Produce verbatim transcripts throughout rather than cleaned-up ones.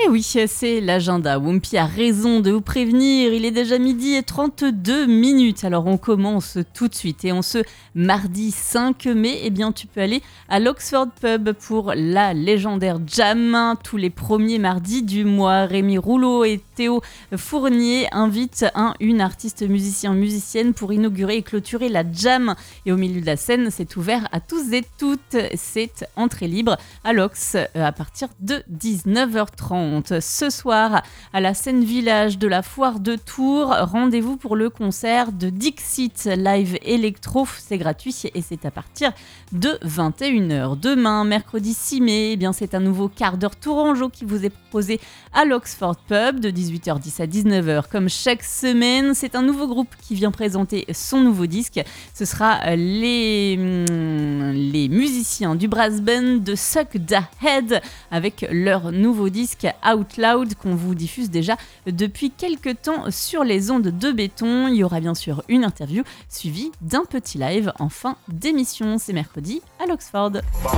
Et oui, c'est l'agenda. Wumpy a raison de vous prévenir, il est déjà midi et trente-deux minutes. Alors on commence tout de suite et en ce mardi cinq mai, eh bien tu peux aller à l'Oxford Pub pour la légendaire Jam. Tous les premiers mardis du mois, Rémi Rouleau et Théo Fournier invitent un, une artiste musicien musicienne pour inaugurer et clôturer la Jam. Et au milieu de la scène, c'est ouvert à tous et toutes. C'est entrée libre à l'Ox à partir de dix-neuf heures trente. Ce soir, à la scène village de la Foire de Tours, rendez-vous pour le concert de Dixit Live Electro. C'est gratuit et c'est à partir de vingt et une heures. Demain, mercredi six mai, eh bien, c'est un nouveau quart d'heure tourangeau qui vous est proposé à l'Oxford Pub de dix-huit heures dix à dix-neuf heures. Comme chaque semaine, c'est un nouveau groupe qui vient présenter son nouveau disque. Ce sera les, les musiciens du brass band de Suck the Head avec leur nouveau disque Out Loud qu'on vous diffuse déjà depuis quelques temps sur les ondes de béton. Il y aura bien sûr une interview suivie d'un petit live en fin d'émission. C'est mercredi à l'Oxford.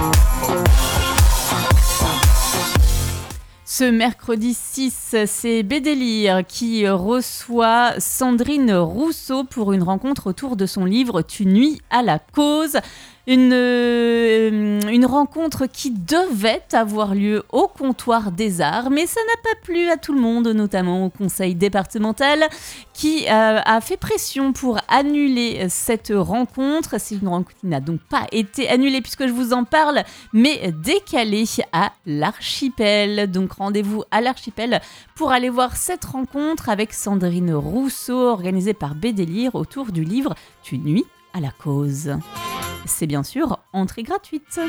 Ce mercredi six, c'est Bédélire qui reçoit Sandrine Rousseau pour une rencontre autour de son livre « Tu nuis à la cause ». Une, euh, une rencontre qui devait avoir lieu au comptoir des arts, mais ça n'a pas plu à tout le monde, notamment au conseil départemental, qui euh, a fait pression pour annuler cette rencontre. C'est une rencontre qui n'a donc pas été annulée puisque je vous en parle, mais décalée à l'Archipel. Donc rendez-vous à l'Archipel pour aller voir cette rencontre avec Sandrine Rousseau, organisée par Bédélire autour du livre « Tu nuis à la cause ». C'est bien sûr entrée gratuite.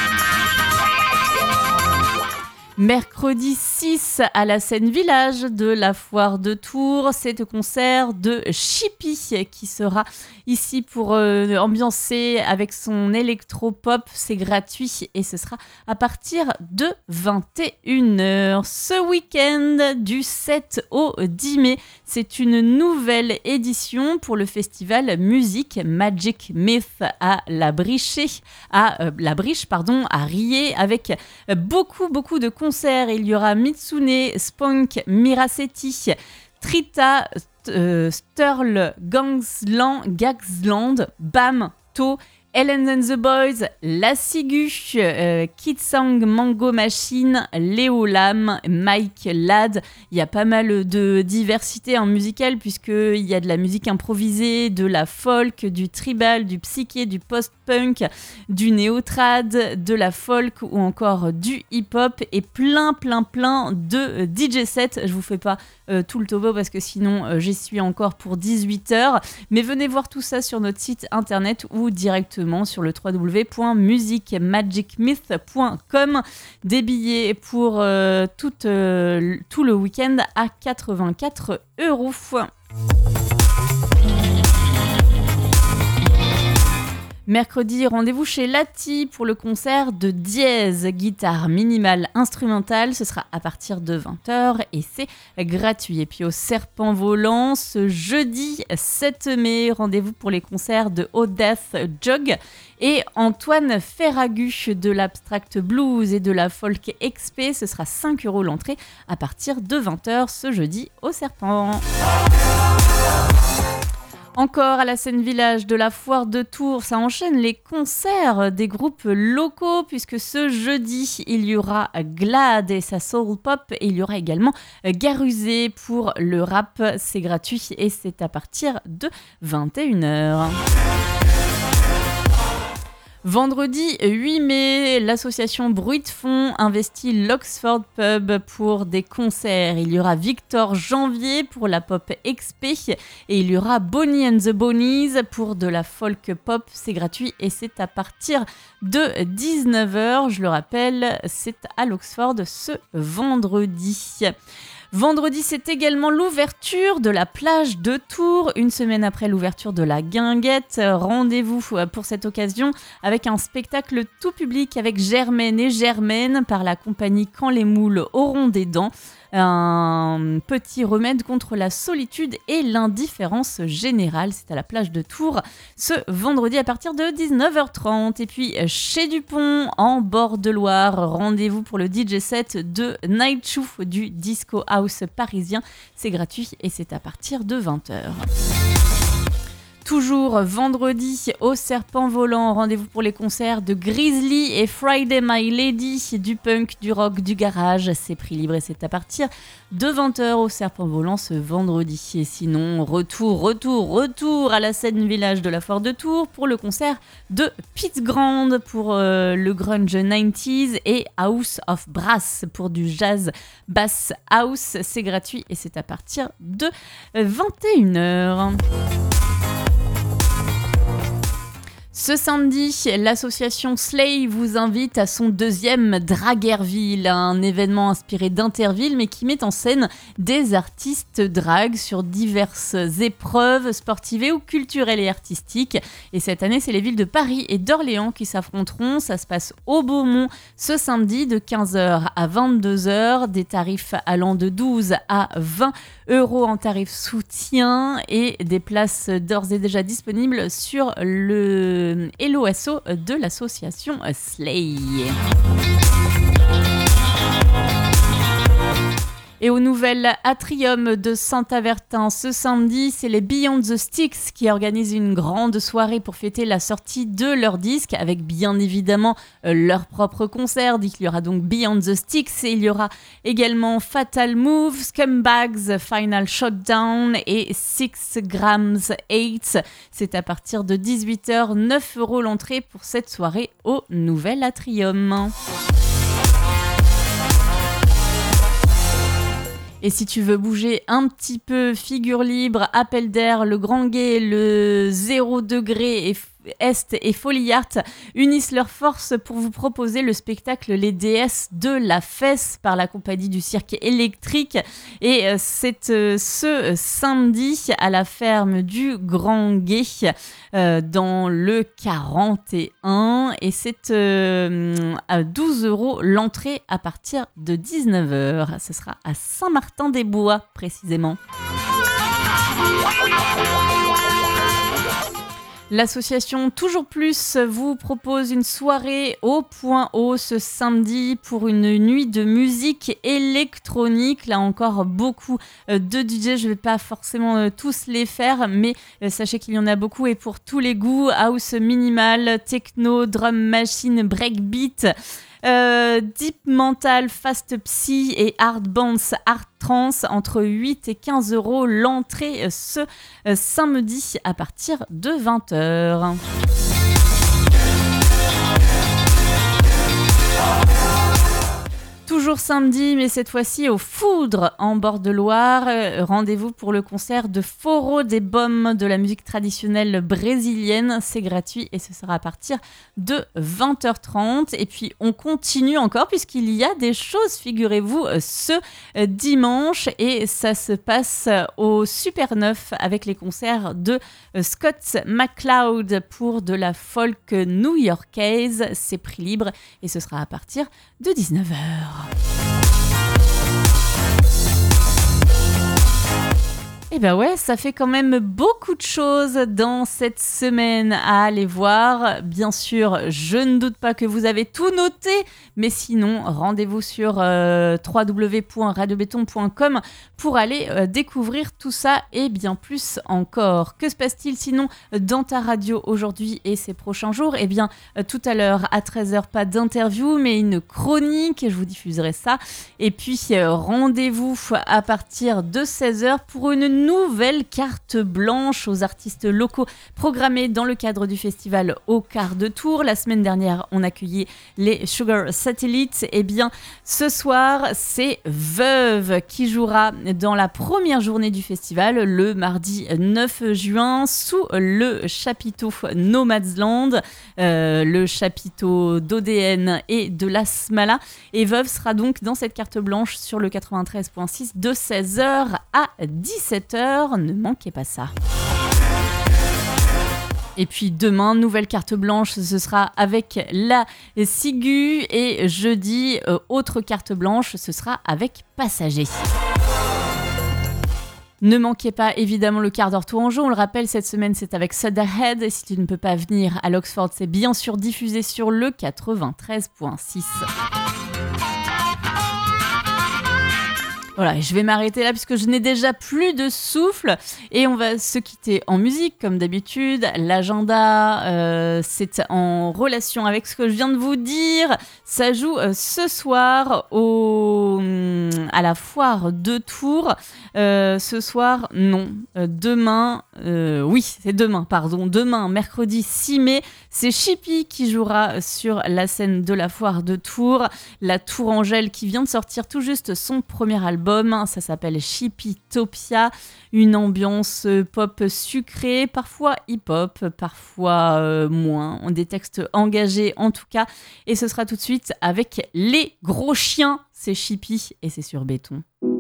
Mercredi six, à la scène village de la Foire de Tours, c'est le concert de Chippy qui sera ici pour euh, ambiancer avec son électropop. C'est gratuit et ce sera à partir de vingt et une heures. Ce week-end du sept au dix mai, c'est une nouvelle édition pour le festival Musique Magic Myth à la Brichée, à euh, la Briche pardon, à Riez, avec beaucoup beaucoup de concerts. Il y aura Mitsune, Spunk, Miracetti, Trita, euh, Sturl, Gangsland, Gagsland, Bam, To, Ellen and the Boys, La Sigu, euh, Kitsang Mango Machine, Léo Lam, Mike Ladd. Il y a pas mal de diversité en musicale puisqu'il y a de la musique improvisée, de la folk, du tribal, du psyché, du post-punk, du néo-trad, de la folk ou encore du hip-hop et plein plein plein de D J sets. Je vous fais pas euh, tout le topo parce que sinon euh, j'y suis encore pour dix-huit heures. Mais venez voir tout ça sur notre site internet ou directement sur le w w w point music magic myth point com. Des billets pour euh, tout, euh, tout le week-end à quatre-vingt-quatre euros. Mercredi, rendez-vous chez Lati pour le concert de Dièse, guitare minimale instrumentale. Ce sera à partir de vingt heures et c'est gratuit. Et puis au Serpent Volant, ce jeudi sept mai, rendez-vous pour les concerts de Odeath Jog et Antoine Ferragu de l'Abstract Blues et de la Folk X P. Ce sera cinq euros l'entrée à partir de vingt heures ce jeudi au Serpent. Encore à la scène village de la Foire de Tours, ça enchaîne les concerts des groupes locaux puisque ce jeudi, il y aura Glad et sa soul pop et il y aura également Garusé pour le rap. C'est gratuit et c'est à partir de vingt et une heures. Vendredi huit mai, l'association Bruit de Fond investit l'Oxford Pub pour des concerts. Il y aura Victor Janvier pour la pop X P et il y aura Bonnie and the Bonnies pour de la folk pop. C'est gratuit et c'est à partir de dix-neuf heures. Je le rappelle, c'est à l'Oxford ce vendredi. Vendredi, c'est également l'ouverture de la plage de Tours, une semaine après l'ouverture de la Guinguette. Rendez-vous pour cette occasion avec un spectacle tout public avec Germaine et Germaine par la compagnie Quand les moules auront des dents. un petit remède contre la solitude et l'indifférence générale. C'est à la plage de Tours ce vendredi à partir de dix-neuf heures trente. Et puis chez Dupont, en bord de Loire, rendez-vous pour le D J set de Night Chou du Disco House parisien. C'est gratuit et c'est à partir de vingt heures. Toujours vendredi au Serpent Volant, rendez-vous pour les concerts de Grizzly et Friday My Lady, du punk, du rock, du garage. C'est prix libre et c'est à partir de vingt heures au Serpent Volant ce vendredi. Et sinon, retour, retour, retour à la scène village de la Foire de Tours pour le concert de Pete Grand pour euh, le grunge quatre-vingt-dix et House of Brass pour du jazz bass house. C'est gratuit et c'est à partir de vingt et une heures. Ce samedi, l'association Slay vous invite à son deuxième Draguerville, un événement inspiré d'Interville mais qui met en scène des artistes drag sur diverses épreuves sportives ou culturelles et artistiques. Et cette année, c'est les villes de Paris et d'Orléans qui s'affronteront. Ça se passe au Beaumont ce samedi de quinze heures à vingt-deux heures. Des tarifs allant de douze à vingt euros en tarif soutien et des places d'ores et déjà disponibles sur le Hello S O de l'association Slay. Et au nouvel atrium de Saint-Avertin, ce samedi, c'est les Beyond the Sticks qui organisent une grande soirée pour fêter la sortie de leur disque, avec bien évidemment leur propre concert. Dit qu'il y aura donc Beyond the Sticks et il y aura également Fatal Move, Scumbags, Final Shutdown et six grams eight. C'est à partir de dix-huit heures, neuf euros l'entrée pour cette soirée au nouvel atrium. Et si tu veux bouger un petit peu, Figure Libre, Appel d'Air, Le Grand Guet, le Zéro Degré et Est et Folie Art unissent leurs forces pour vous proposer le spectacle Les Déesses de la Fesse par la compagnie du cirque électrique. Et c'est euh, ce samedi à la ferme du Grand Guet euh, dans le quarante et un. Et c'est euh, à douze euros l'entrée à partir de dix-neuf heures. Ce sera à Saint-Martin-des-Bois précisément. L'association Toujours Plus vous propose une soirée au Point Haut ce samedi pour une nuit de musique électronique. Là encore, beaucoup de D J. Je ne vais pas forcément tous les faire, mais sachez qu'il y en a beaucoup et pour tous les goûts. House minimal, techno, drum machine, breakbeat. Euh, Deep Mental, Fast Psy et Hard Bounce, Hard Trance, entre huit et quinze euros l'entrée ce euh, samedi à partir de vingt heures. Toujours samedi, mais cette fois-ci au Foudre en bord de Loire. Euh, rendez-vous pour le concert de Foro des Bombes de la musique traditionnelle brésilienne. C'est gratuit et ce sera à partir de vingt heures trente. Et puis on continue encore puisqu'il y a des choses, figurez-vous, ce dimanche. Et ça se passe au Super neuf avec les concerts de Scott McCloud pour de la folk new-yorkaise. C'est prix libre et ce sera à partir de dix-neuf heures. Eh ben ouais, ça fait quand même beaucoup de choses dans cette semaine à aller voir. Bien sûr, je ne doute pas que vous avez tout noté, mais sinon, rendez-vous sur euh, w w w point radio béton point com pour aller euh, découvrir tout ça et bien plus encore. Que se passe-t-il sinon dans ta radio aujourd'hui et ces prochains jours ? Eh bien, euh, tout à l'heure à treize heures, pas d'interview, mais une chronique, je vous diffuserai ça. Et puis, euh, rendez-vous à partir de seize heures pour une nouvelle carte blanche aux artistes locaux programmés dans le cadre du festival Au Quart de Tour. La semaine dernière, on accueillait les Sugar Satellites. Et bien, ce soir, c'est Veuve qui jouera dans la première journée du festival, le mardi neuf juin, sous le chapiteau Nomadsland, euh, le chapiteau d'O D N et de la Smala. Et Veuve sera donc dans cette carte blanche sur le quatre-vingt-treize virgule six de seize heures à dix-sept heures. Ne manquez pas ça. Et puis demain, nouvelle carte blanche, ce sera avec la Ciguë. Et jeudi, euh, autre carte blanche, ce sera avec Passager. Ne manquez pas évidemment le quart d'heure tourangeau. On le rappelle, cette semaine c'est avec Sudderhead. Et si tu ne peux pas venir à l'Oxford, c'est bien sûr diffusé sur le quatre-vingt-treize virgule six. Voilà, je vais m'arrêter là puisque je n'ai déjà plus de souffle et on va se quitter en musique comme d'habitude. L'agenda, euh, c'est en relation avec ce que je viens de vous dire. Ça joue euh, ce soir au, à la foire de Tours. Euh, ce soir, non. Euh, demain, euh, oui, c'est demain, pardon. Demain, mercredi six mai, c'est Chippy qui jouera sur la scène de la foire de Tours. La Tourangelle qui vient de sortir tout juste son premier album. Ça s'appelle Chippytopia, une ambiance pop sucrée, parfois hip-hop, parfois euh, moins, des textes engagés en tout cas. Et ce sera tout de suite avec Les Gros Chiens, c'est Chippy et c'est sur Béton.